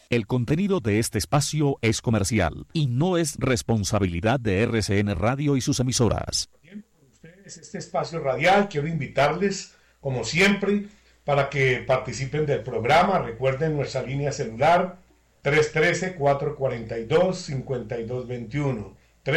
El contenido de este espacio es comercial y no es responsabilidad de RCN Radio y sus emisoras. Bien, con ustedes este espacio radial, quiero invitarles, como siempre, para que participen del programa. Recuerden nuestra línea celular 313-442-5221.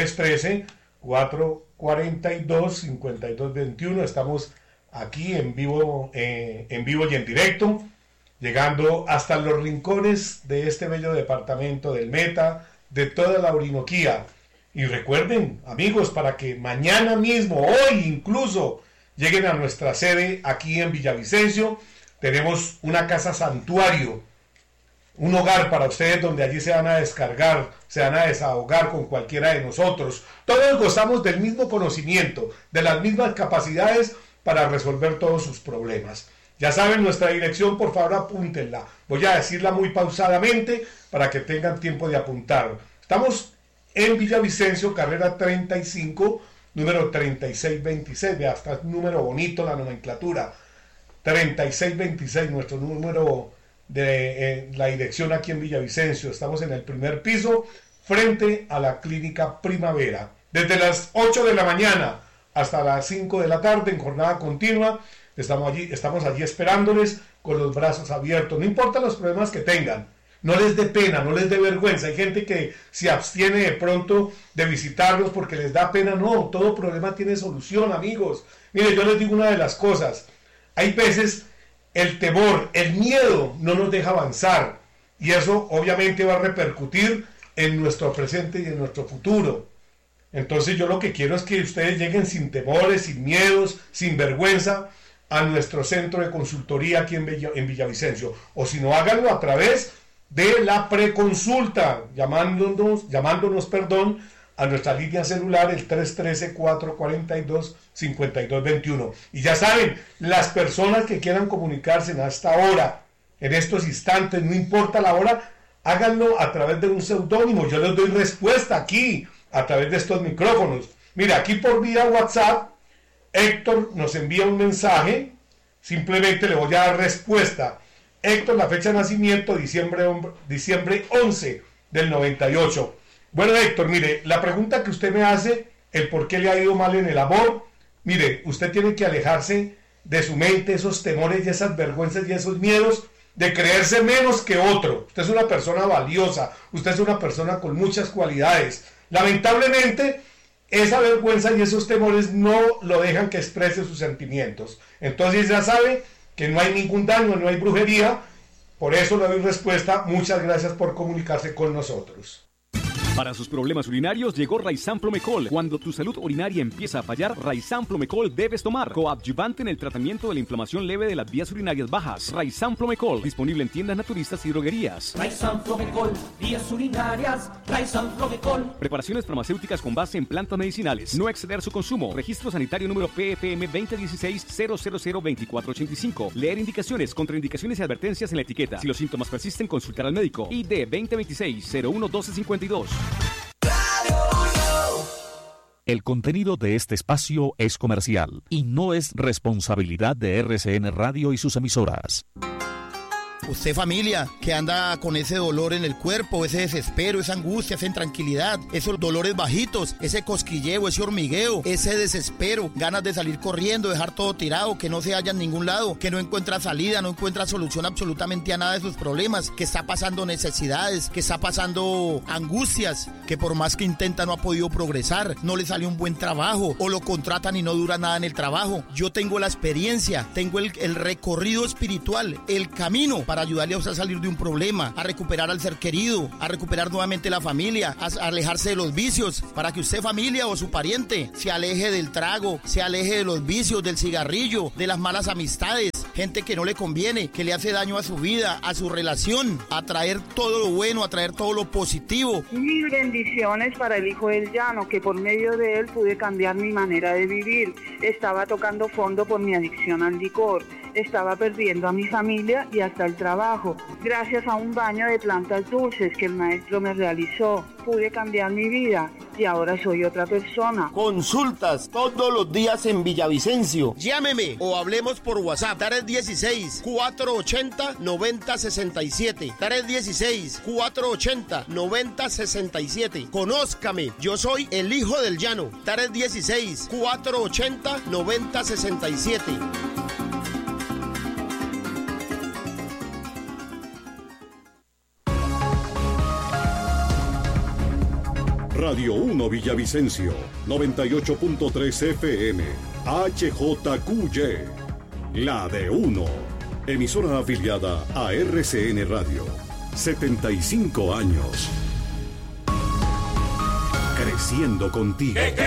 313-442-5221. Estamos aquí en vivo y en directo, llegando hasta los rincones de este bello departamento del Meta, de toda la Orinoquía. Y recuerden, amigos, para que mañana mismo, hoy incluso, lleguen a nuestra sede aquí en Villavicencio. Tenemos una casa santuario, un hogar para ustedes donde allí se van a descargar, se van a desahogar con cualquiera de nosotros. Todos gozamos del mismo conocimiento, de las mismas capacidades para resolver todos sus problemas. Ya saben nuestra dirección, por favor apúntenla. Voy a decirla muy pausadamente para que tengan tiempo de apuntar. Estamos en Villavicencio, carrera 35, número 3626. Vea, está un número bonito, la nomenclatura. 3626, nuestro número de la dirección aquí en Villavicencio. Estamos en el primer piso, frente a la Clínica Primavera. Desde las 8 de la mañana hasta las 5 de la tarde, en jornada continua, estamos allí esperándoles con los brazos abiertos. No importa los problemas que tengan, no les dé pena, no les dé vergüenza. Hay gente que se abstiene de pronto de visitarlos porque les da pena. No, todo problema tiene solución, amigos. Mire, yo les digo una de las cosas. Hay veces el temor, el miedo no nos deja avanzar, y eso obviamente va a repercutir en nuestro presente y en nuestro futuro. Entonces yo lo que quiero es que ustedes lleguen sin temores, sin miedos, sin vergüenza a nuestro centro de consultoría aquí en Villavicencio. O si no, háganlo a través de la preconsulta, llamándonos, a nuestra línea celular, el 313-442-5221. Y ya saben, las personas que quieran comunicarse en esta hora, en estos instantes, no importa la hora, háganlo a través de un seudónimo. Yo les doy respuesta aquí, a través de estos micrófonos. Mira, aquí por vía WhatsApp, Héctor nos envía un mensaje, simplemente le voy a dar respuesta. Héctor, la fecha de nacimiento, diciembre 11 del 98. Bueno, Héctor, mire, la pregunta que usted me hace, el por qué le ha ido mal en el amor, mire, usted tiene que alejarse de su mente esos temores y esas vergüenzas y esos miedos de creerse menos que otro. Usted es una persona valiosa, usted es una persona con muchas cualidades. Lamentablemente, esa vergüenza y esos temores no lo dejan que exprese sus sentimientos. Entonces ya sabe que no hay ningún daño, no hay brujería. Por eso le doy respuesta. Muchas gracias por comunicarse con nosotros. Para sus problemas urinarios llegó Raizan Plomecol. Cuando tu salud urinaria empieza a fallar, Raizan Plomecol debes tomar. Coadyuvante en el tratamiento de la inflamación leve de las vías urinarias bajas. Raizan Plomecol, disponible en tiendas naturistas y droguerías. Raizan Plomecol, vías urinarias. Raizan Plomecol. Preparaciones farmacéuticas con base en plantas medicinales. No exceder su consumo. Registro sanitario número PFM 2016-0002485. Leer indicaciones, contraindicaciones y advertencias en la etiqueta. Si los síntomas persisten, consultar al médico. ID 2026-011252. El contenido de este espacio es comercial y no es responsabilidad de RCN Radio y sus emisoras. Usted, familia, que anda con ese dolor en el cuerpo, ese desespero, esa angustia, esa intranquilidad, esos dolores bajitos, ese cosquilleo, ese hormigueo, ese desespero, ganas de salir corriendo, dejar todo tirado, que no se halla en ningún lado, que no encuentra salida, no encuentra solución absolutamente a nada de sus problemas, que está pasando necesidades, que está pasando angustias, que por más que intenta no ha podido progresar, no le sale un buen trabajo, o lo contratan y no dura nada en el trabajo. Yo tengo la experiencia, tengo el recorrido espiritual, el camino para ayudarle a usted a salir de un problema, a recuperar al ser querido, a recuperar nuevamente la familia, a alejarse de los vicios, para que usted, familia o su pariente, se aleje del trago, se aleje de los vicios, del cigarrillo, de las malas amistades, gente que no le conviene, que le hace daño a su vida, a su relación, a traer todo lo bueno, a traer todo lo positivo. Mil bendiciones para el hijo del llano, que por medio de él pude cambiar mi manera de vivir. Estaba tocando fondo por mi adicción al licor. Estaba perdiendo a mi familia y hasta el trabajo. Gracias a un baño de plantas dulces que el maestro me realizó, pude cambiar mi vida. y ahora soy otra persona. Consultas todos los días en Villavicencio. Llámeme o hablemos por WhatsApp. 316-480-9067. 316-480-9067. Conózcame, yo soy el hijo del llano. 316-480-9067. Radio 1 Villavicencio, 98.3 FM, HJQY, la de 1, emisora afiliada a RCN Radio, 75 años, creciendo contigo.